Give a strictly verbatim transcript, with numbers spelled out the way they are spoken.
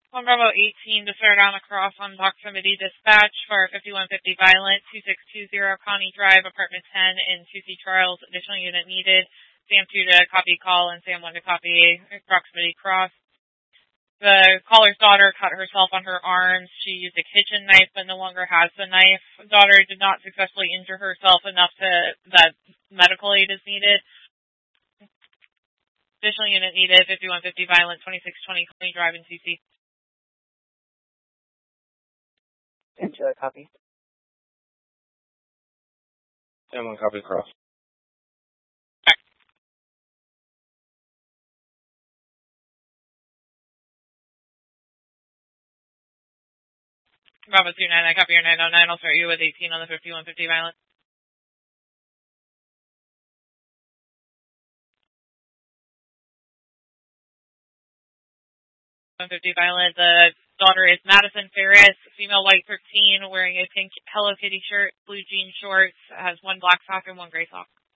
one Bravo eighteen to start on across on proximity dispatch for fifty-one fifty Violent, two six two zero Connie Drive, apartment ten in two C Charles. Additional unit needed. Sam two to copy call and Sam one to copy proximity cross. The caller's daughter cut herself on her arms. She used a kitchen knife but no longer has the knife. Daughter did not successfully injure herself enough to that medical aid is needed. Additional unit needed. fifty-one fifty Violent, twenty-six twenty Connie Drive in two C. Angela, copy. Sam one copy cross. Bravo two nine, I copy your nine oh nine. I'll start you with eighteen on the fifty-one fifty Violent. one fifty Violent. The daughter is Madison Ferris, female white thirteen, wearing a pink Hello Kitty shirt, blue jean shorts, has one black sock and one gray sock.